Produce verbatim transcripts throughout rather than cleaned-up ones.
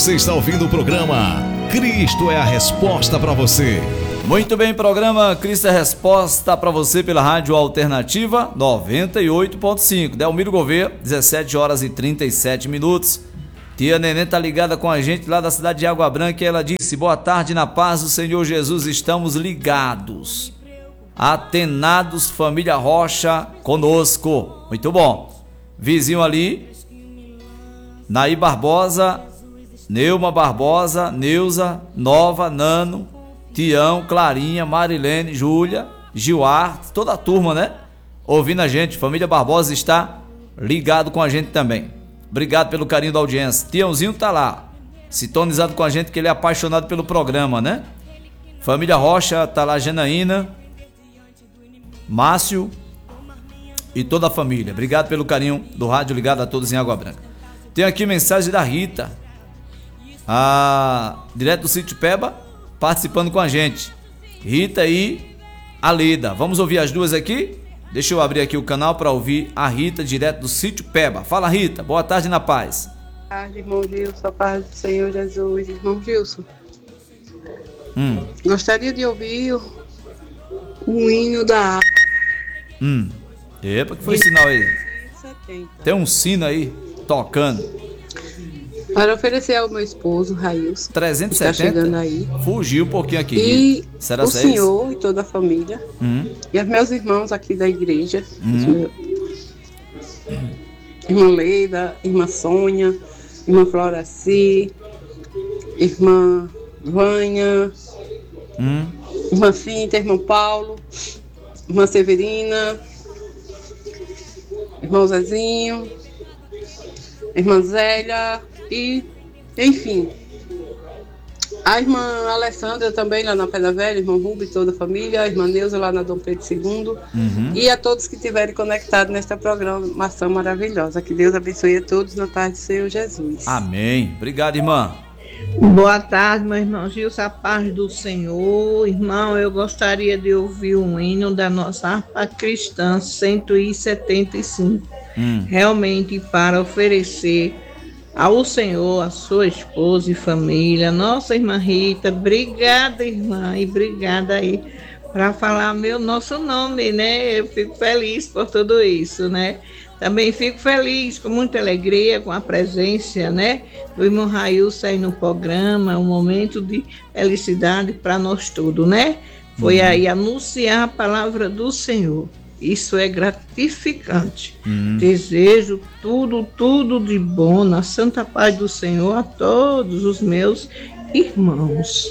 Você está ouvindo o programa Cristo é a Resposta para você. Muito bem, programa Cristo é a Resposta para você pela Rádio Alternativa noventa e oito ponto cinco. Delmiro Gouveia, dezessete horas e trinta e sete minutos. Tia Neném tá ligada com a gente lá da cidade de Água Branca e ela disse: boa tarde, na paz do Senhor Jesus, estamos ligados, atenados, família Rocha conosco. Muito bom. Vizinho ali, Naí Barbosa, Neuma Barbosa, Neuza, Nova, Nano, Tião, Clarinha, Marilene, Júlia, Gilar, toda a turma, né? Ouvindo a gente. Família Barbosa está ligado com a gente também. Obrigado pelo carinho da audiência. Tiãozinho tá lá, sintonizado com a gente, que ele é apaixonado pelo programa, né? Família Rocha tá lá, Janaína, Márcio e toda a família. Obrigado pelo carinho do rádio ligado a todos em Água Branca. Tem aqui mensagem da Rita, a, direto do Sítio Peba, participando com a gente. Rita e a Leda. Vamos ouvir as duas aqui? Deixa eu abrir aqui o canal para ouvir a Rita, direto do Sítio Peba. Fala, Rita. Boa tarde, na paz. Boa tarde, irmão Gilson. A paz do Senhor Jesus. Irmão Gilson, Hum. gostaria de ouvir o, o hino da Hum. Epa, que foi esse sinal aí? setenta. Tem um sino aí, tocando. Para oferecer ao meu esposo, Railson, trezentos e que está setenta? chegando aí. Fugiu um pouquinho aqui. E Será o seis? senhor e toda a família. Hum. E os meus irmãos aqui da igreja. Hum. Irmã Leida, irmã Sônia, irmã Floraci, irmã Vânia, Hum. irmã Cinta, irmão Paulo, irmã Severina, irmão Zezinho, irmã Zélia e, enfim, a irmã Alessandra também lá na Pedra Velha, irmão Rubens, toda a família, a irmã Neuza lá na Dom Pedro segundo, Uhum. e a todos que estiverem conectados nesta programação maravilhosa. Que Deus abençoe a todos na paz do Senhor Jesus. Amém. Obrigado, irmã. Boa tarde, meu irmão Gilson, a paz do Senhor. Irmão, eu gostaria de ouvir um hino da nossa harpa cristã cento e setenta e cinco, Hum. realmente para oferecer ao Senhor, a sua esposa e família. Nossa irmã Rita, obrigada, irmã, e obrigada aí para falar meu nosso nome, né? Eu fico feliz por tudo isso, né? Também fico feliz, com muita alegria, com a presença, né, do irmão Railson aí no programa, um momento de felicidade para nós todos, né? Foi Uhum. aí anunciar a palavra do Senhor. Isso é gratificante. Uhum. Desejo tudo, tudo de bom, na santa paz do Senhor a todos os meus irmãos.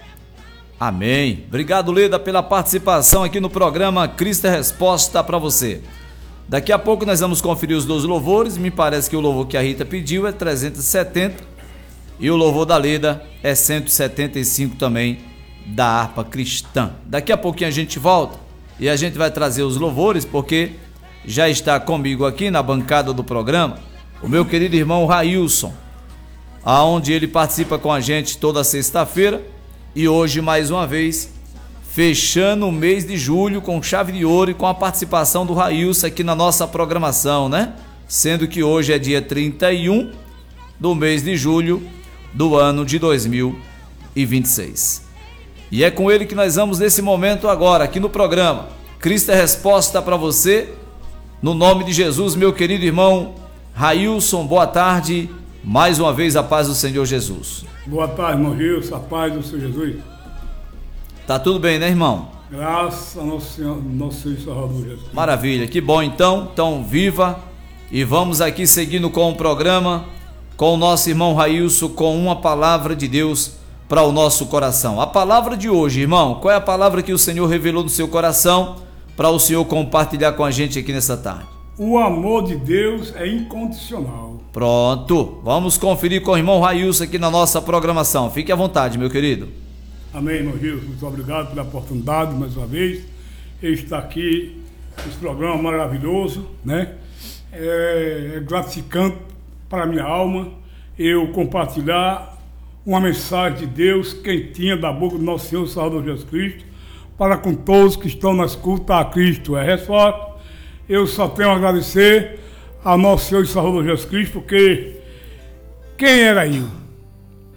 Amém. Obrigado, Leda, pela participação aqui no programa Cristo é Resposta para você. Daqui a pouco nós vamos conferir os dois louvores. Me parece que o louvor que a Rita pediu é trezentos e setenta e o louvor da Leda é cento e setenta e cinco também, da harpa cristã. Daqui a pouquinho a gente volta e a gente vai trazer os louvores, porque já está comigo aqui na bancada do programa o meu querido irmão Railson, aonde ele participa com a gente toda sexta-feira, e hoje mais uma vez fechando o mês de julho com chave de ouro e com a participação do Railson aqui na nossa programação, né? Sendo que hoje é dia trinta e um do mês de julho do ano de dois mil e vinte e seis. E é com ele que nós vamos nesse momento agora, aqui no programa Cristo é Resposta para você, no nome de Jesus, meu querido irmão Railson. Boa tarde, mais uma vez a paz do Senhor Jesus. Boa tarde, irmão Gilson, a paz do Senhor Jesus. Tá tudo bem, né, irmão? Graças a nosso Senhor, nosso Senhor e Salvador Jesus. Maravilha, que bom então. Então, viva. E vamos aqui seguindo com o programa, com o nosso irmão Railson, com uma palavra de Deus para o nosso coração. A palavra de hoje, irmão, qual é a palavra que o Senhor revelou no seu coração para o Senhor compartilhar com a gente aqui nessa tarde? O amor de Deus é incondicional. Pronto, vamos conferir com o irmão Railson aqui na nossa programação. Fique à vontade, meu querido. Amém, irmão Gilson. Muito obrigado pela oportunidade, mais uma vez. Ele está aqui, esse programa maravilhoso, né? É, é gratificante para a minha alma eu compartilhar uma mensagem de Deus quentinha da boca do nosso Senhor e Salvador Jesus Cristo para com todos que estão na escuta a Cristo. É resposta. Eu só tenho a agradecer ao nosso Senhor e Salvador Jesus Cristo, porque quem era eu?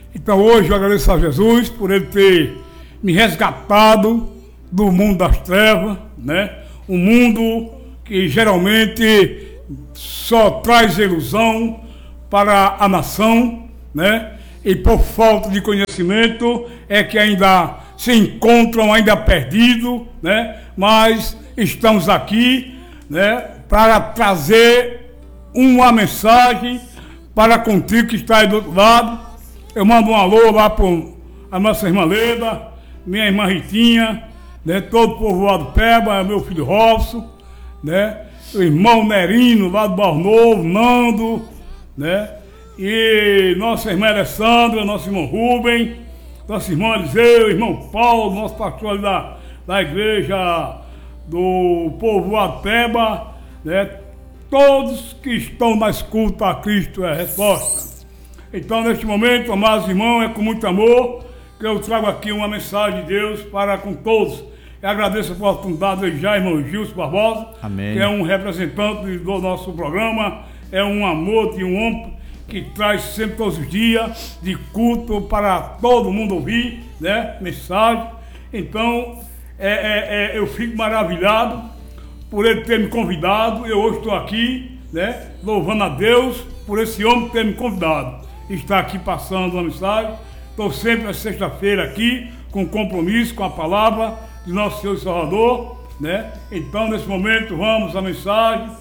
Então hoje eu agradeço a Jesus por Ele ter me resgatado do mundo das trevas, né? Um mundo que geralmente só traz ilusão para a nação, né? E por falta de conhecimento é que ainda se encontram ainda perdidos, né? Mas estamos aqui, né? Para trazer uma mensagem para contigo que está aí do outro lado. Eu mando um alô lá para a nossa irmã Leda, minha irmã Ritinha, né? Todo o povoado Peba, meu filho Robson, né? O irmão Nerino lá do Barro Novo, Nando, né? E nossa irmã Alessandra, nosso irmão Rubem, nosso irmão Eliseu, irmão Paulo, nosso pastor ali da, da igreja do povoado Peba, né? Todos que estão na escuta a Cristo é a resposta. Então, neste momento, amados irmãos, é com muito amor que eu trago aqui uma mensagem de Deus para com todos. Eu agradeço a oportunidade de já, irmão Gilson Barbosa, Amém. Que é um representante do nosso programa, é um amor de um homem que traz sempre todos os dias de culto para todo mundo ouvir, né? Mensagem. Então, é, é, é, eu fico maravilhado por ele ter me convidado. Eu hoje estou aqui, né? Louvando a Deus por esse homem ter me convidado. Está aqui passando uma mensagem. Estou sempre na sexta-feira aqui, com compromisso com a palavra de nosso Senhor e Salvador, né? Então, nesse momento, vamos à mensagem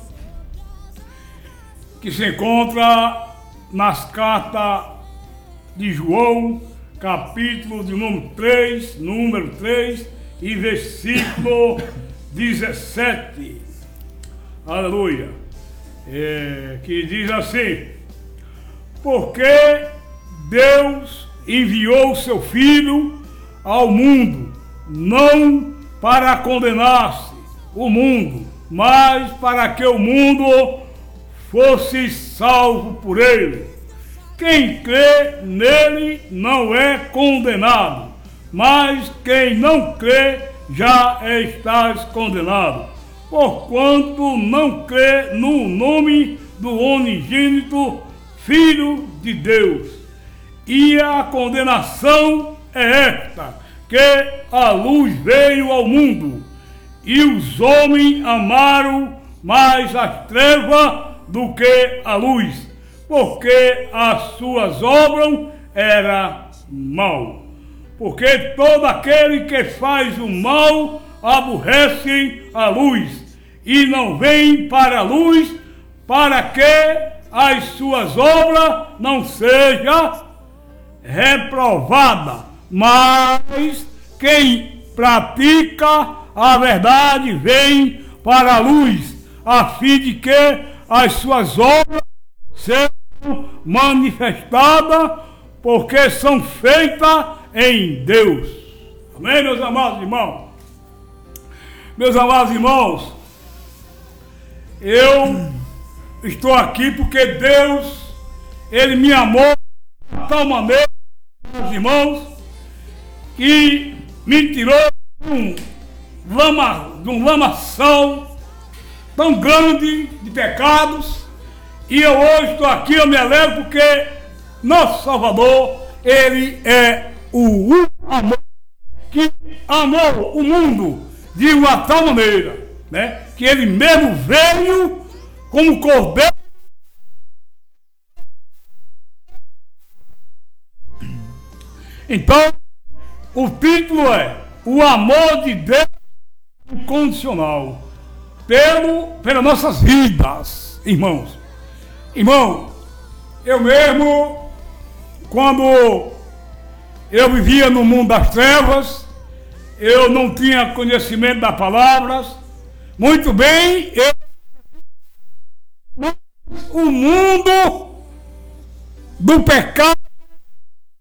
que se encontra nas cartas de João, capítulo de número três, número três e versículo dezessete. Aleluia. É, que diz assim: porque Deus enviou o seu Filho ao mundo, não para condenar-se o mundo, mas para que o mundo fosse salvo por ele. Quem crê nele não é condenado, mas quem não crê já está condenado, porquanto não crê no nome do unigênito Filho de Deus. E a condenação é esta, que a luz veio ao mundo, e os homens amaram mais as trevas do que a luz, porque as suas obras eram mal. Porque todo aquele que faz o mal aborrece a luz, e não vem para a luz, para que as suas obras não sejam reprovadas. Mas quem pratica a verdade vem para a luz, a fim de que as suas obras sejam manifestadas, porque são feitas em Deus. Amém, meus amados irmãos? Meus amados irmãos, eu estou aqui porque Deus, Ele me amou de tal maneira, meus irmãos, que me tirou de um, lama, de um lamaçal tão grande de pecados, e eu hoje estou aqui, eu me alegro porque nosso Salvador, Ele é o único amor que amou o mundo de uma tal maneira, né, que Ele mesmo veio como cordeiro. Então, o título é O Amor de Deus Incondicional pelo, pelas nossas vidas, irmãos. Irmão, eu mesmo, quando eu vivia no mundo das trevas, eu não tinha conhecimento das palavras, muito bem, eu, o mundo do pecado